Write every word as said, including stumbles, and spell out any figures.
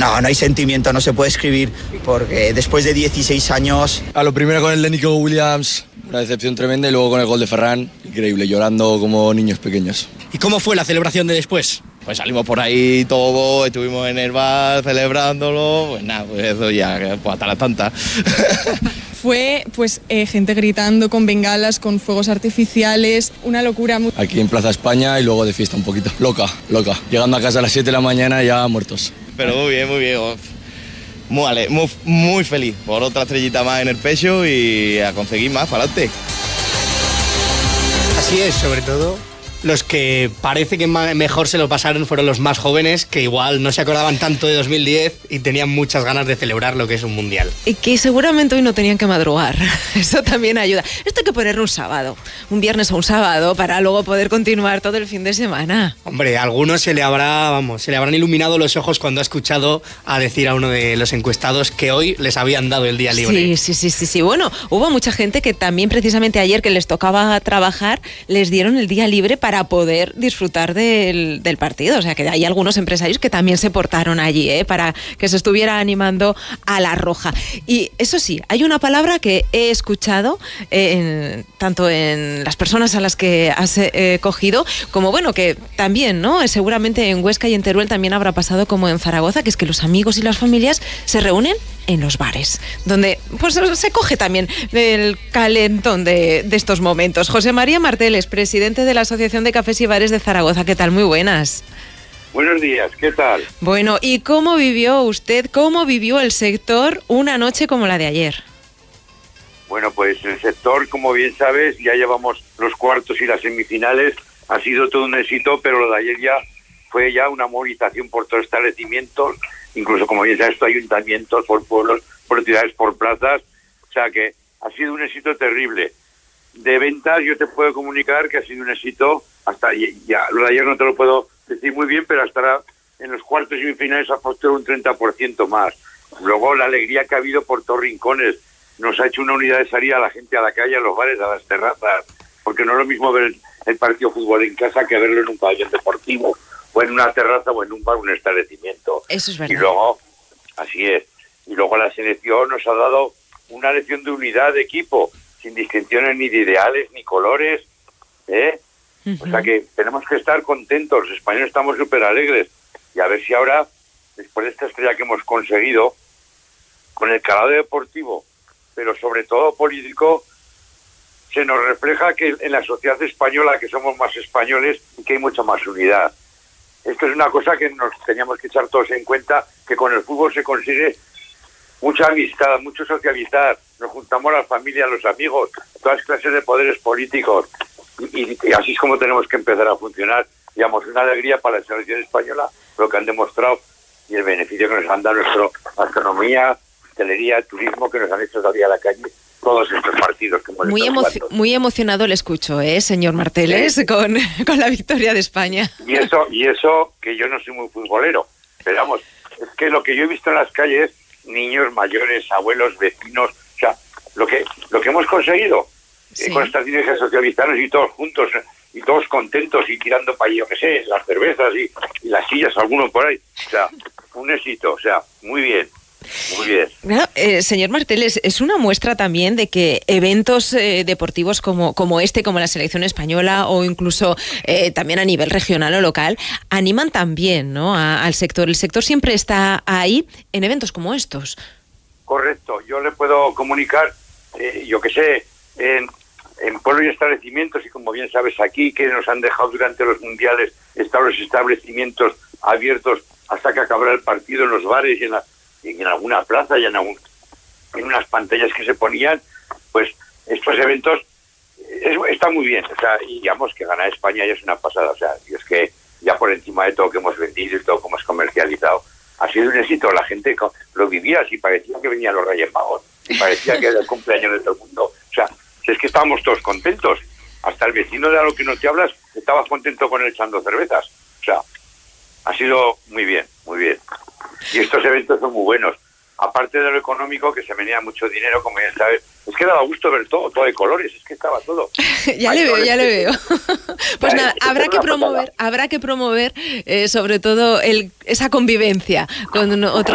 No, no hay sentimiento, no se puede escribir, porque después de dieciséis años... A lo primero con el de Nico Williams, una decepción tremenda, y luego con el gol de Ferran, increíble, llorando como niños pequeños. ¿Y cómo fue la celebración de después? Pues salimos por ahí todo, estuvimos en el bar celebrándolo, pues nada, pues eso ya, pues hasta la tanta. Fue pues eh, gente gritando con bengalas, con fuegos artificiales, una locura. Aquí en Plaza España y luego de fiesta un poquito, loca, loca. Llegando a casa a las siete de la mañana ya muertos. Pero muy bien, muy bien. Muy, ale, muy, muy feliz por otra estrellita más en el pecho y a conseguir más para adelante. Así es, sobre todo los que parece que mejor se lo pasaron fueron los más jóvenes, que igual no se acordaban tanto de dos mil diez y tenían muchas ganas de celebrar lo que es un mundial. Y que seguramente hoy no tenían que madrugar. Eso también ayuda. Esto hay que ponerlo un sábado, un viernes o un sábado, para luego poder continuar todo el fin de semana. Hombre, a algunos se le habrá, vamos, se le habrán iluminado los ojos cuando ha escuchado a decir a uno de los encuestados que hoy les habían dado el día libre. Sí, sí, sí, sí, sí. Bueno, hubo mucha gente que también precisamente ayer, que les tocaba trabajar, les dieron el día libre para para poder disfrutar del, del partido. O sea, que hay algunos empresarios que también se portaron allí, ¿eh? Para que se estuviera animando a la roja. Y eso sí, hay una palabra que he escuchado en, tanto en las personas a las que has eh, cogido, como bueno, que también, ¿no? Seguramente en Huesca y en Teruel también habrá pasado como en Zaragoza, que es que los amigos y las familias se reúnen en los bares, donde pues se coge también el calentón de, de estos momentos. José María Marteles, presidente de la Asociación de Cafés y Bares de Zaragoza. ¿Qué tal? Muy buenas. Buenos días, ¿qué tal? Bueno, ¿y cómo vivió usted, cómo vivió el sector una noche como la de ayer? Bueno, pues el sector, como bien sabes, ya llevamos los cuartos y las semifinales, ha sido todo un éxito, pero lo de ayer ya fue ya una movilización por todos los establecimientos, incluso, como bien sabes, ayuntamientos, por pueblos, por ciudades, por plazas, o sea que ha sido un éxito terrible. De ventas yo te puedo comunicar que ha sido un éxito, hasta ya, lo de ayer no te lo puedo decir muy bien, pero hasta ahora en los cuartos y semifinales ha apostado un treinta por ciento más. Luego la alegría que ha habido por todos rincones, nos ha hecho una unidad de salida a la gente a la calle, a los bares, a las terrazas, porque no es lo mismo ver el partido de fútbol en casa que verlo en un pabellón deportivo, o en una terraza, o en un bar, un establecimiento. Eso es verdad. Y luego, así es, y luego la selección nos ha dado una lección de unidad de equipo, sin distinciones ni de ideales, ni colores, ¿eh? Uh-huh. O sea que tenemos que estar contentos, los españoles estamos súper alegres, y a ver si ahora, después de esta estrella que hemos conseguido, con el calado deportivo, pero sobre todo político, se nos refleja que en la sociedad española, que somos más españoles y que hay mucha más unidad. Esto es una cosa que nos teníamos que echar todos en cuenta, que con el fútbol se consigue mucha amistad, mucho socializar, nos juntamos las familias, los amigos, todas clases de poderes políticos, y, y, y así es como tenemos que empezar a funcionar. Digamos, una alegría para la selección española, lo que han demostrado y el beneficio que nos han dado nuestra gastronomía, hostelería, turismo, que nos han hecho salir a la calle todos estos partidos que hemos muy, emo- muy emocionado le escucho, ¿eh, señor Marteles, sí. con, con la victoria de España. Y eso, y eso que yo no soy muy futbolero, pero vamos, es que lo que yo he visto en las calles, niños, mayores, abuelos, vecinos, o sea, lo que lo que hemos conseguido sí. eh, con estas dinámicas socialistas y todos juntos y todos contentos y tirando para yo que sé, las cervezas y, y las sillas, alguno por ahí, o sea, un éxito, o sea, muy bien. Muy bien. Bueno, eh, señor Marteles, es una muestra también de que eventos eh, deportivos como, como este, como la selección española o incluso eh, también a nivel regional o local, animan también, ¿no?, a, al sector. El sector siempre está ahí en eventos como estos. Correcto. Yo le puedo comunicar, eh, yo que sé, en, en pueblos y establecimientos, y como bien sabes aquí, que nos han dejado durante los mundiales estar los establecimientos abiertos hasta que acabara el partido en los bares y en la en alguna plaza y en, algún, en unas pantallas que se ponían, pues estos eventos es, está muy bien, o sea, y digamos que ganar España ya es una pasada, o sea, y es que ya por encima de todo que hemos vendido y todo como hemos comercializado, ha sido un éxito, la gente lo vivía así, parecía que venían los Reyes Magos, y parecía que era el cumpleaños de todo el mundo, o sea, si es que estábamos todos contentos, hasta el vecino de a lo que no te hablas estaba contento con él echando cervezas, o sea, ha sido muy bien, muy bien. Y estos eventos son muy buenos. Aparte de lo económico, que se venía mucho dinero, como ya sabes, es que daba gusto ver todo, todo de colores, es que estaba todo. ya Hay le veo, ya que... le veo. Pues nada, habrá que promover, habrá que promover eh, sobre todo el, esa convivencia con otros